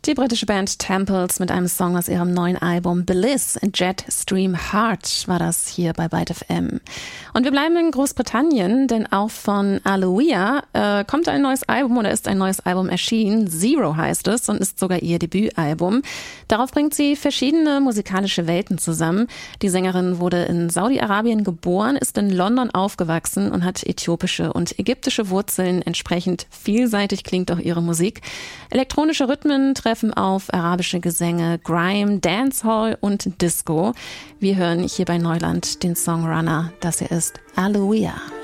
Die britische Band Temples mit einem Song aus ihrem neuen Album Bliss, Jetstream Heart war das hier bei Byte FM. Und wir bleiben in Großbritannien, denn auch von Aloia kommt ein neues Album oder ist ein neues Album erschienen. Zero heißt es und ist sogar ihr Debütalbum. Darauf bringt sie verschiedene musikalische Welten zusammen. Die Sängerin wurde in Saudi-Arabien geboren, ist in London aufgewachsen und hat äthiopische und ägyptische Wurzeln. Entsprechend vielseitig klingt auch ihre Musik. Elektronische Rhythmen treffen auf arabische Gesänge, Grime, Dancehall und Disco. Wir hören hier bei Neuland den Song Runner. Das hier ist Aloia.